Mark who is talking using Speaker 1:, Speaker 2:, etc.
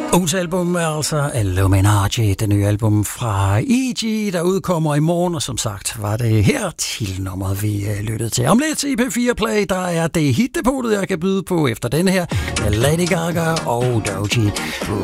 Speaker 1: Ugens album er altså Illuminati, det nye album fra E.G., der udkommer i morgen, og som sagt var det her titelnummeret, vi lyttede til. Om lidt i P4 Play, der er det hitdepotet, jeg kan byde på efter den her, Lady Gaga og Doechii